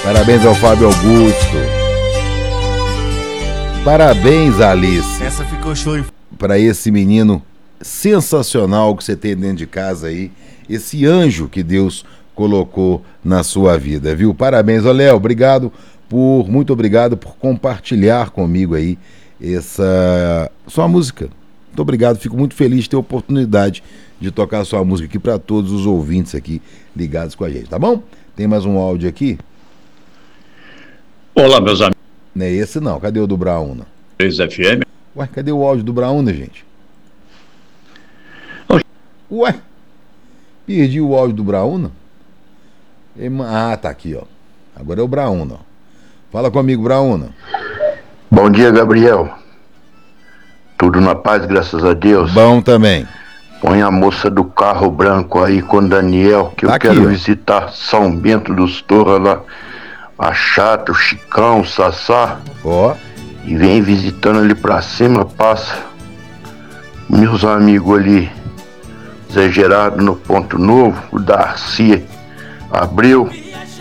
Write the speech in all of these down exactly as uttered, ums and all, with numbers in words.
Parabéns ao Fábio Augusto. Parabéns, Alice. Essa ficou show. Para esse menino sensacional que você tem dentro de casa aí. Esse anjo que Deus colocou na sua vida, viu? Parabéns, ô Léo, obrigado por, muito obrigado por compartilhar comigo aí essa sua música. Muito obrigado, fico muito feliz de ter a oportunidade de tocar a sua música aqui para todos os ouvintes aqui ligados com a gente, tá bom? Tem mais um áudio aqui? Olá, meus amigos. Não é esse não, cadê o do Brauna? três F M. Ué, cadê o áudio do Brauna, gente? Oxi. Ué, perdi o áudio do Brauna? Ah, tá aqui, ó. Agora é o Brauna, ó. Fala comigo, Brauna. Bom dia, Gabriel. Tudo na paz, graças a Deus. Bom também. Põe a moça do carro branco aí com o Daniel, que tá eu aqui, quero ó. visitar São Bento dos Torres lá. A Chata, o Chicão, o Sassá. Ó. E vem visitando ali pra cima, passa meus amigos ali, Zé Gerardo no Ponto Novo, o Darcy Abreu,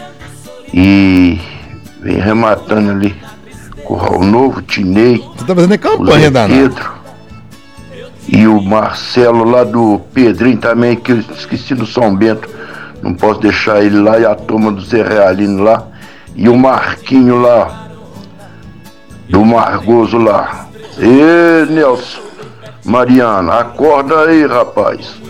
e vem rematando ali Curral Novo, Tinei, você tá fazendo campanha, danado. Pedro, e o Marcelo lá do Pedrinho também, que eu esqueci do São Bento, não posso deixar ele lá, e a turma do Zé Realino lá, e o Marquinho lá do Margoso lá. Ê, Nelson, Mariana, acorda aí, rapaz.